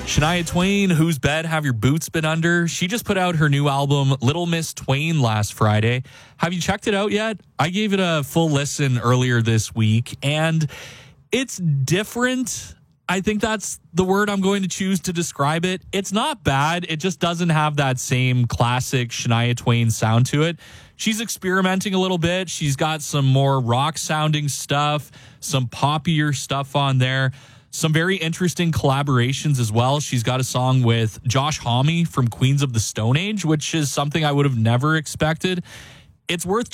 Shania Twain, whose bed have your boots been under? She just put out her new album, Little Miss Twain, last Friday. Have you checked it out yet? I gave it a full listen earlier this week, and it's different. I think that's the word I'm going to choose to describe it. It's not bad. It just doesn't have that same classic Shania Twain sound to it. She's experimenting a little bit. She's got some more rock-sounding stuff, some poppier stuff on there. Some very interesting collaborations as well. She's got a song with Josh Homme from Queens of the Stone Age, which is something I would have never expected. It's worth